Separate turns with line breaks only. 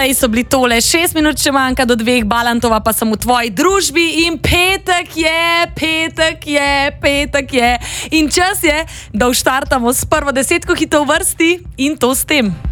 Coldplay so bili tole, 6 minut še manjka do 2, Balantova pa sem v tvoji družbi in petek je. In čas je, da vštartamo s prvo 10 hitov v vrsti in to s tem.